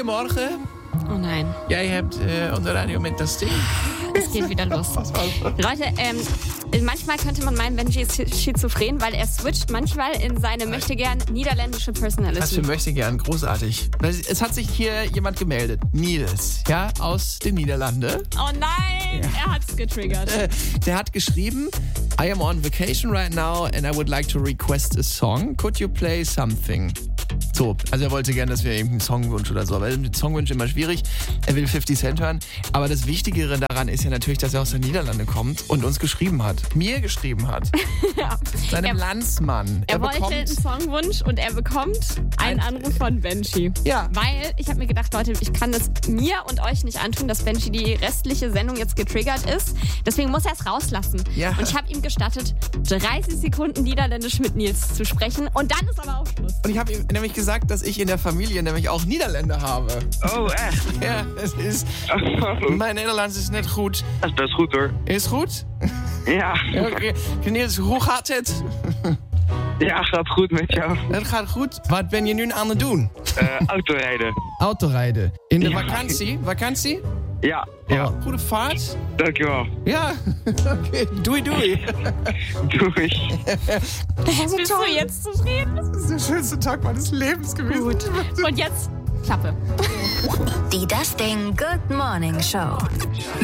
Goedemorgen. Oh nein. Jij hebt unser Radio mit das Ding. Es geht wieder los. Leute, manchmal könnte man meinen, Benji ist schizophren, weil er switcht manchmal in seine möchtegern niederländische Personality. Was für möchte gern, großartig. Es hat sich hier jemand gemeldet. Nils, ja, aus den Niederlanden. Oh nein, er hat's getriggert. Der hat geschrieben, I am on vacation right now and I would like to request a song. Could you play something? So, also er wollte gerne, dass wir irgendeinen Songwunsch oder so, aber mit Songwunsch immer schwierig. Er will 50 Cent hören. Aber das Wichtigere daran ist ja natürlich, dass er aus den Niederlanden kommt und uns geschrieben hat. Mir geschrieben hat. Ja. Seinem Landsmann. Er wollte einen Songwunsch und er bekommt einen Anruf von Benji. Ja. Weil ich habe mir gedacht, Leute, ich kann das mir und euch nicht antun, dass Benji die restliche Sendung jetzt getriggert ist. Deswegen muss er es rauslassen. Ja. Und ich habe ihm gestattet, 30 Sekunden Niederländisch mit Nils zu sprechen. Und dann ist aber auch Schluss. Und ich habe ihm nämlich gesagt, dass ich in der Familie nämlich auch Niederländer habe. Oh, echt? Ja, es ist... Mijn Nederlands is net goed. Dat is best goed hoor. Is goed? Ja. Oké. Niels, hoe gaat het? Ja, gaat goed met jou. Het gaat goed. Wat ben je nu aan het doen? Autorijden. Autorijden. In de Ja. vakantie? Vakantie? Ja. Oh, goede vaart. Dankjewel. Ja. Oké. Doei, doei. Doei. Bist du jetzt zufrieden? Das ist der schönste Tag meines Lebens gewesen. Gut. Und jetzt Klappe. Die Das Ding Good Morning Show.